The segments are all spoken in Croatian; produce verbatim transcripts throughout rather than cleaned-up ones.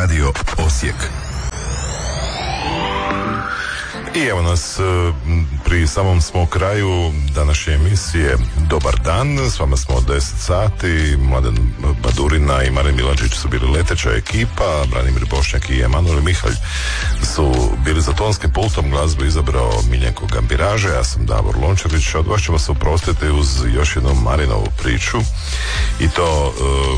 Radio Osijek. I evo nas pri samom smo kraju današnje emisije. Dobar dan, s vama smo od deset sati. Mladen Badurina i Marin Milađić su bili leteća ekipa, Branimir Bošnjak i Emanuel Mihalj su bili za tonskim pultom, glazbu izabrao Miljenko Gambiraže, ja sam Davor Lončarić. Od vas ćemo se oprostiti uz još jednu Marinovu priču i to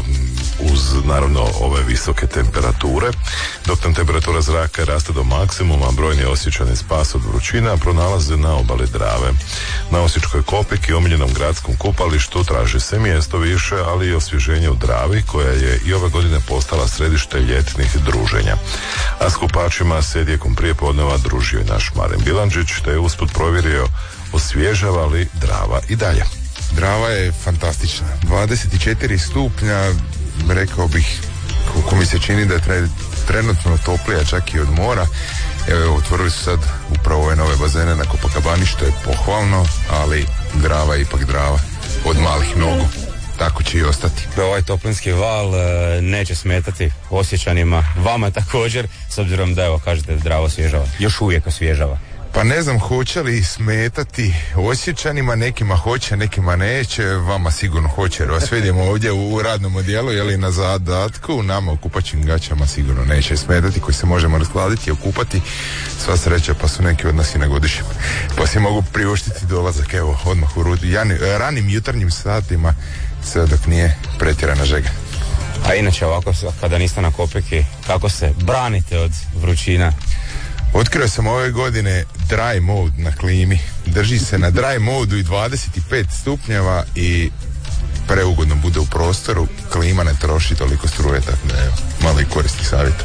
uz naravno ove visoke temperature. Dok nam temperatura zraka raste do maksimuma, brojni Osječani spas od vrućina pronalaze na obali Drave. Na Osječkoj Kopik i omiljenom gradskom kupalištu traži se mjesto više, ali i osvježenje u Dravi, koja je i ove godine postala središte ljetnih druženja. A s kupačima se tijekom prijepodneva družio i naš Marin Bilandžić, te je usput provjerio osvježava li Drava i dalje. Drava je fantastična. dvadeset četiri stupnja, rekao bih, koliko mi se čini da je trenutno toplija čak i od mora. Evo, otvorili su sad upravo ove nove bazene na Copacabani, što je pohvalno, ali Drava je ipak Drava, od malih nogu. Tako će i ostati. Ovaj toplinski val e, neće smetati Osječanima, vama također, s obzirom da, evo, kažete da Drava osvježava. Još uvijek osvježava. Pa ne znam hoće li smetati Osječanima, nekima hoće, nekima neće, vama sigurno hoće, jer vas vidimo ovdje u radnom odjelu, jeli na zadatku, nama u kupaćim gaćama sigurno neće smetati, koji se možemo raskladiti i okupati, sva sreća, pa su neki od nas i na godišnjem, pa si mogu priuštiti dolazak, evo, odmah u rudu, ranim jutarnjim satima, sve dok nije pretjerana žega. A inače ovako, kada niste na Kopeki, kako se branite od vrućina? Otkrio sam ove godine dry mode na klimi. Drži se na dry modu i dvadeset pet stupnjeva i preugodno bude u prostoru. Klima ne troši toliko struje, tako da evo, malo i koristi savjeta.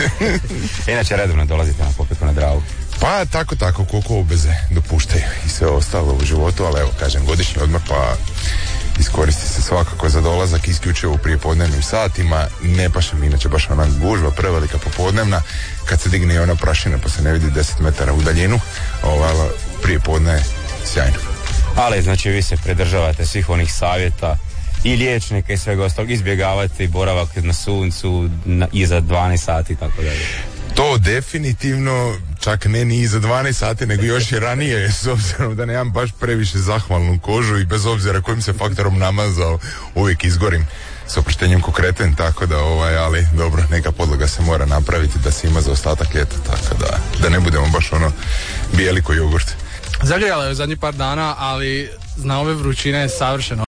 Inače redovno dolazite na Kopeku na Dravu? Pa tako, tako, koliko obveze dopuštaju i sve ostalo u životu, ali evo, kažem, godišnji odmor, pa iskoristi se svakako za dolazak, isključivo u prijepodnevnim satima. Ne paše mi inače baš ona gužva prevelika popodnevna, kad se digne i ona prašina pa se ne vidi deset metara u daljinu, ovaj, prijepodne je sjajno. Ali znači vi se pridržavate svih onih savjeta i liječnika i svega ostalog, izbjegavate boravak na suncu na, iza dvanaest sati i tako dalje. To definitivno, čak ne ni iza dvanaest sati, nego još i ranije, s obzirom da nemam baš previše zahvalnu kožu i bez obzira kojim se faktorom namazao, uvijek izgorim s oproštenjem ko kreten, tako da, ovaj, ali dobro, neka podloga se mora napraviti da se ima za ostatak ljeta, tako da, da ne budemo baš ono bijeli ko jogurt. Zagrijala je u zadnjih par dana, ali na ove vrućine je savršeno.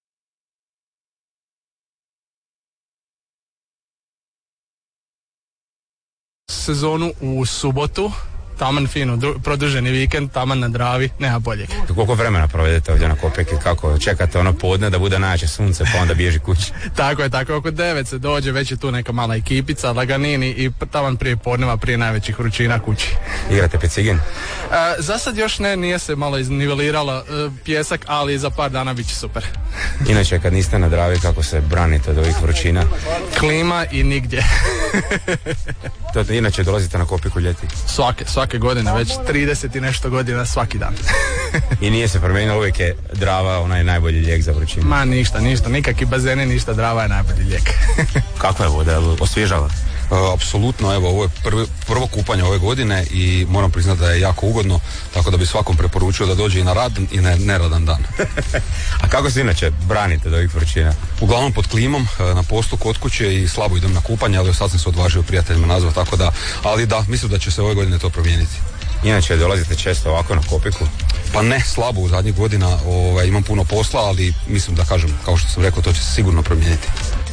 Sezonu u subotu, taman fino, dru, produženi vikend, taman na Dravi, nema boljeg. Koliko vremena provedete ovdje na Kopeki, kako čekate ono podne da bude najjače sunce pa onda bježi kući? Tako je, tako oko devet se dođe, već je tu neka mala ekipica, laganini i taman prije podneva, prije najvećih vrućina kući. Igrate pecigin? E, za sad još ne, nije se malo izniveliralo e, pjesak, ali za par dana bit će super. Inače, kad niste na Dravi, kako se branite od ovih vrućina? Klima i nigdje. To, inače dolazite na Kopeku ljeti? Svake, svake godine, već trideset i nešto godina svaki dan. I nije se promijenilo, uvijek je Drava onaj najbolji lijek za vrućinu? Ma ništa, ništa, nikakvi bazeni, ništa, Drava je najbolji lijek. Kakva je voda, osvježava? Uh, apsolutno, evo, ovo je prvi, prvo kupanje ove godine i moram priznati da je jako ugodno, tako da bi svakom preporučio da dođe i na radan i na neradan dan. A kako se inače branite od ovih vrućina? Uglavnom pod klimom, na poslu kod kuće i slabo idem na kupanje, ali sad sam se odvažio prijateljima nazvati, tako da, ali da, mislim da će se ove godine to promijeniti. Inače, dolazite često ovako na Kopeku? Pa ne, slabo u zadnjih godina, ovaj, imam puno posla, ali mislim da kažem, kao što sam rekao, to će se sigurno promijeniti.